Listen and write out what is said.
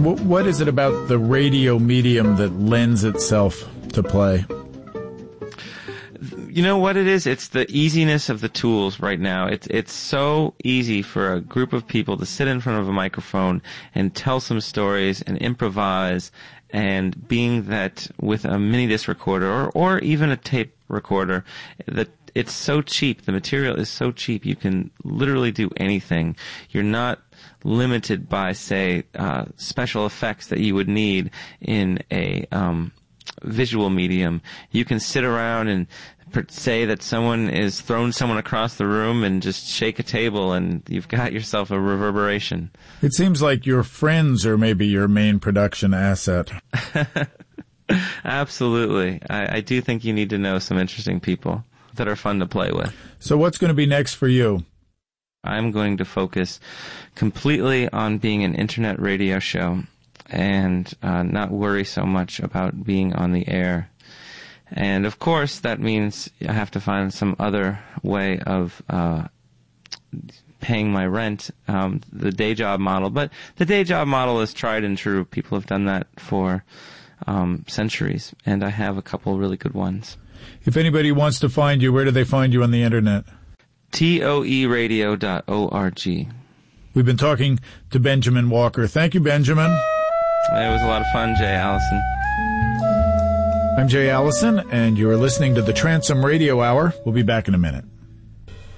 what is it about the radio medium that lends itself to play? You know what it is? It's the easiness of the tools right now. It's so easy for a group of people to sit in front of a microphone and tell some stories and improvise. And being that with a mini disc recorder or even a tape recorder, that it's so cheap. The material is so cheap. You can literally do anything. You're not limited by, say, special effects that you would need in a visual medium. You can sit around and say that someone is throwing someone across the room and just shake a table and you've got yourself a reverberation. It seems like your friends are maybe your main production asset. Absolutely. I do think you need to know some interesting people that are fun to play with. So what's going to be next for you? I'm going to focus completely on being an internet radio show and not worry so much about being on the air. And, of course, that means I have to find some other way of paying my rent, the day job model. But the day job model is tried and true. People have done that for centuries, and I have a couple really good ones. If anybody wants to find you, where do they find you on the Internet? TOEradio.org. We've been talking to Benjamin Walker. Thank you, Benjamin. It was a lot of fun, Jay Allison. I'm Jay Allison, and you're listening to the Transom Radio Hour. We'll be back in a minute.